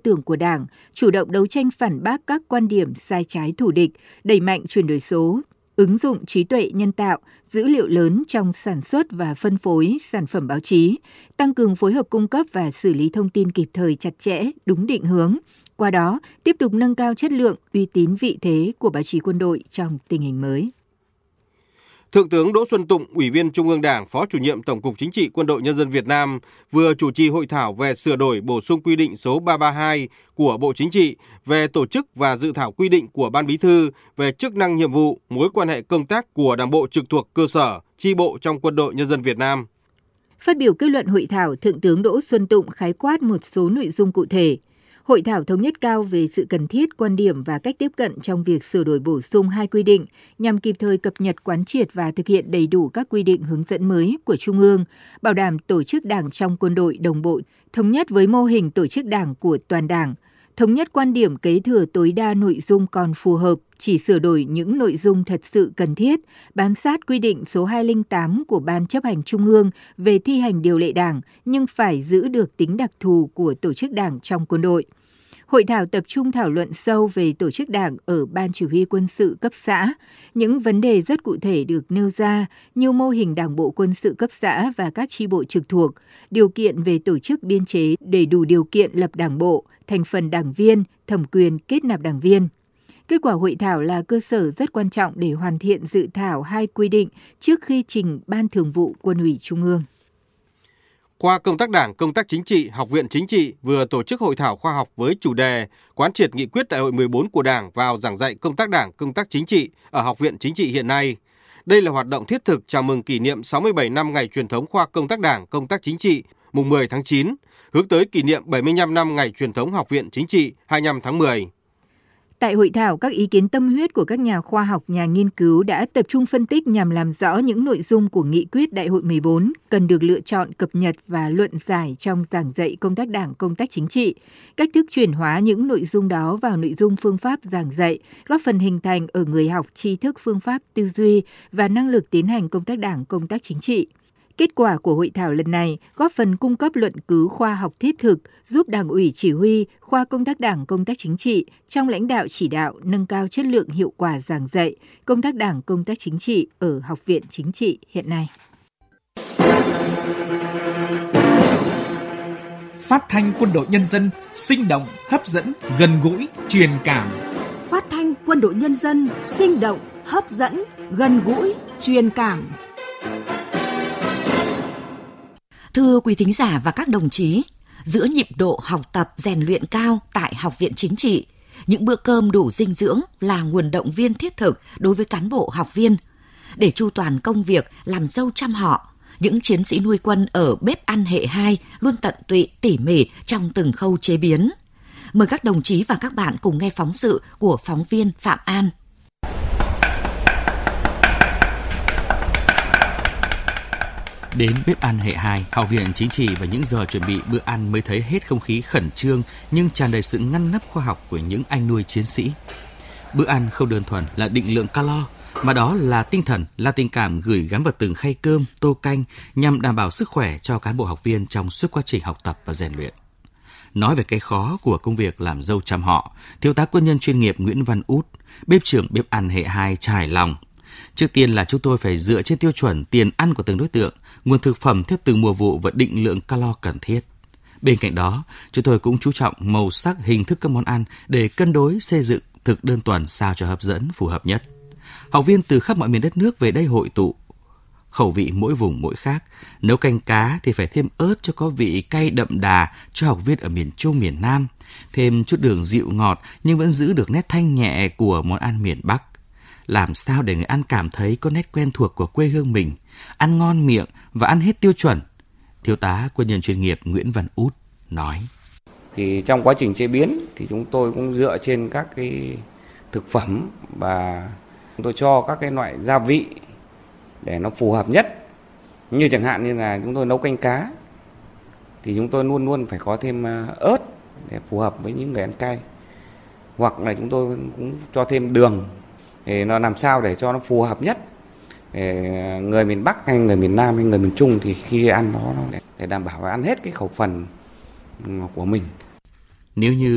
tưởng của Đảng, chủ động đấu tranh phản bác các quan điểm sai trái thù địch, đẩy mạnh chuyển đổi số, ứng dụng trí tuệ nhân tạo, dữ liệu lớn trong sản xuất và phân phối sản phẩm báo chí, tăng cường phối hợp cung cấp và xử lý thông tin kịp thời chặt chẽ, đúng định hướng. Qua đó, tiếp tục nâng cao chất lượng, uy tín vị thế của báo chí quân đội trong tình hình mới. Thượng tướng Đỗ Xuân Tụng, Ủy viên Trung ương Đảng, Phó Chủ nhiệm Tổng cục Chính trị Quân đội Nhân dân Việt Nam vừa chủ trì hội thảo về sửa đổi bổ sung quy định số 332 của Bộ Chính trị về tổ chức và dự thảo quy định của Ban Bí thư về chức năng nhiệm vụ, mối quan hệ công tác của Đảng bộ trực thuộc cơ sở, chi bộ trong Quân đội Nhân dân Việt Nam. Phát biểu kết luận hội thảo, Thượng tướng Đỗ Xuân Tụng khái quát một số nội dung cụ thể. Hội thảo thống nhất cao về sự cần thiết, quan điểm và cách tiếp cận trong việc sửa đổi bổ sung 2 quy định nhằm kịp thời cập nhật, quán triệt và thực hiện đầy đủ các quy định hướng dẫn mới của Trung ương, bảo đảm tổ chức Đảng trong quân đội đồng bộ, thống nhất với mô hình tổ chức Đảng của toàn Đảng, thống nhất quan điểm kế thừa tối đa nội dung còn phù hợp, chỉ sửa đổi những nội dung thật sự cần thiết, bám sát quy định số 208 của Ban Chấp hành Trung ương về thi hành điều lệ Đảng, nhưng phải giữ được tính đặc thù của tổ chức Đảng trong quân đội. Hội thảo tập trung thảo luận sâu về tổ chức Đảng ở Ban Chỉ huy quân sự cấp xã. Những vấn đề rất cụ thể được nêu ra như mô hình Đảng bộ quân sự cấp xã và các chi bộ trực thuộc, điều kiện về tổ chức biên chế để đủ điều kiện lập đảng bộ, thành phần đảng viên, thẩm quyền kết nạp đảng viên. Kết quả hội thảo là cơ sở rất quan trọng để hoàn thiện dự thảo 2 quy định trước khi trình Ban Thường vụ Quân ủy Trung ương. Khoa Công tác Đảng, Công tác Chính trị, Học viện Chính trị vừa tổ chức hội thảo khoa học với chủ đề quán triệt nghị quyết Đại hội 14 của Đảng vào giảng dạy công tác Đảng, công tác chính trị ở Học viện Chính trị hiện nay. Đây là hoạt động thiết thực chào mừng kỷ niệm 67 năm ngày truyền thống Khoa Công tác Đảng, Công tác Chính trị, mùng 10 tháng 9, hướng tới kỷ niệm 75 năm ngày truyền thống Học viện Chính trị, 25 tháng 10. Tại hội thảo, các ý kiến tâm huyết của các nhà khoa học, nhà nghiên cứu đã tập trung phân tích nhằm làm rõ những nội dung của nghị quyết Đại hội 14 cần được lựa chọn, cập nhật và luận giải trong giảng dạy công tác Đảng, công tác chính trị, cách thức chuyển hóa những nội dung đó vào nội dung phương pháp giảng dạy, góp phần hình thành ở người học tri thức, phương pháp tư duy và năng lực tiến hành công tác Đảng, công tác chính trị. Kết quả của hội thảo lần này góp phần cung cấp luận cứ khoa học thiết thực, giúp Đảng ủy chỉ huy, khoa công tác Đảng, công tác chính trị trong lãnh đạo chỉ đạo nâng cao chất lượng hiệu quả giảng dạy công tác Đảng, công tác chính trị ở Học viện Chính trị hiện nay. Phát thanh Quân đội Nhân dân sinh động, hấp dẫn, gần gũi, truyền cảm. Phát thanh Quân đội Nhân dân sinh động, hấp dẫn, gần gũi, truyền cảm. Thưa quý thính giả và các đồng chí, giữa nhịp độ học tập rèn luyện cao tại Học viện Chính trị, những bữa cơm đủ dinh dưỡng là nguồn động viên thiết thực đối với cán bộ học viên. Để chu toàn công việc làm dâu trăm họ, những chiến sĩ nuôi quân ở bếp ăn hệ 2 luôn tận tụy tỉ mỉ trong từng khâu chế biến. Mời các đồng chí và các bạn cùng nghe phóng sự của phóng viên Phạm An. Đến bếp ăn hệ 2, Học viện Chính trị và những giờ chuẩn bị bữa ăn mới thấy hết không khí khẩn trương nhưng tràn đầy sự ngăn nắp khoa học của những anh nuôi chiến sĩ. Bữa ăn không đơn thuần là định lượng calo, mà đó là tinh thần, là tình cảm gửi gắm vào từng khay cơm, tô canh nhằm đảm bảo sức khỏe cho cán bộ học viên trong suốt quá trình học tập và rèn luyện. Nói về cái khó của công việc làm dâu trăm họ, Thiếu tá quân nhân chuyên nghiệp Nguyễn Văn Út, bếp trưởng bếp ăn hệ 2 trải lòng. Trước tiên là chúng tôi phải dựa trên tiêu chuẩn tiền ăn của từng đối tượng, nguồn thực phẩm theo từng mùa vụ và định lượng calo cần thiết. Bên cạnh đó, chúng tôi cũng chú trọng màu sắc, hình thức các món ăn để cân đối xây dựng thực đơn tuần sao cho hấp dẫn, phù hợp nhất. Học viên từ khắp mọi miền đất nước về đây hội tụ. Khẩu vị mỗi vùng mỗi khác. Nấu canh cá thì phải thêm ớt cho có vị cay đậm đà cho học viên ở miền Trung, miền Nam. Thêm chút đường dịu ngọt nhưng vẫn giữ được nét thanh nhẹ của món ăn miền Bắc. Làm sao để người ăn cảm thấy có nét quen thuộc của quê hương mình, ăn ngon miệng và ăn hết tiêu chuẩn. Thiếu tá quân nhân chuyên nghiệp Nguyễn Văn Út nói. Thì trong quá trình chế biến thì chúng tôi cũng dựa trên các cái thực phẩm và chúng tôi cho các cái loại gia vị để nó phù hợp nhất. Như chẳng hạn như là chúng tôi nấu canh cá thì chúng tôi luôn luôn phải có thêm ớt để phù hợp với những người ăn cay. Hoặc là chúng tôi cũng cho thêm đường để nó làm sao để cho nó phù hợp nhất. Để người miền Bắc hay người miền Nam hay người miền Trung thì khi ăn nó để đảm bảo ăn hết cái khẩu phần của mình. Nếu như